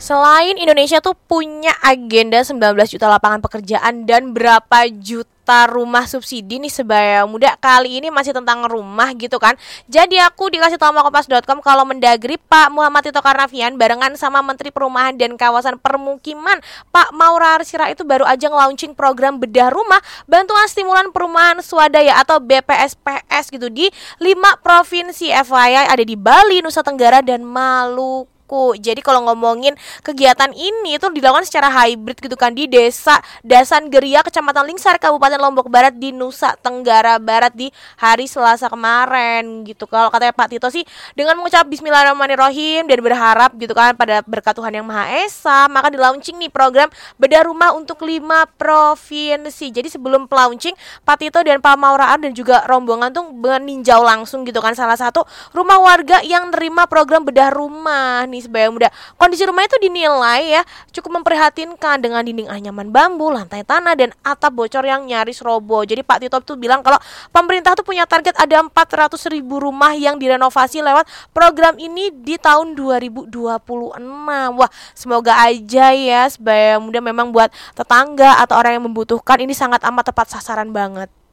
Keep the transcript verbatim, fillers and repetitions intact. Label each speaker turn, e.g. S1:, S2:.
S1: Selain Indonesia tuh punya agenda sembilan belas juta lapangan pekerjaan dan berapa juta rumah subsidi nih sebaya muda, kali ini masih tentang rumah gitu kan. Jadi aku dikasih tahu sama kompas dot com kalau Mendagri Pak Muhammad Tito Karnavian barengan sama Menteri Perumahan dan Kawasan Permukiman Pak Maurar Sirait itu baru aja nge-launching program bedah rumah bantuan stimulan perumahan swadaya atau B P S P S gitu di lima provinsi. F Y I ada di Bali, Nusa Tenggara dan Maluku. Jadi kalau ngomongin kegiatan ini itu dilakukan secara hybrid gitu kan di Desa Dasan Geria, Kecamatan Lingsar, Kabupaten Lombok Barat di Nusa Tenggara Barat di hari Selasa kemarin gitu. Kalau katanya Pak Tito sih dengan mengucap Bismillahirrahmanirrahim dan berharap gitu kan pada berkat Tuhan Yang Maha Esa, maka di launching nih program bedah rumah untuk lima provinsi. Jadi sebelum launching, Pak Tito dan Pak Maurar dan juga rombongan tuh meninjau langsung gitu kan salah satu rumah warga yang nerima program bedah rumah nih sebaya muda. Kondisi rumah itu dinilai ya cukup memprihatinkan dengan dinding anyaman bambu, lantai tanah dan atap bocor yang nyaris roboh. Jadi Pak Tito tuh bilang kalau pemerintah tuh punya target ada empat ratus ribu rumah yang direnovasi lewat program ini di tahun dua ribu dua puluh enam. Wah, semoga aja ya sebaya muda memang buat tetangga atau orang yang membutuhkan ini sangat amat tepat sasaran banget.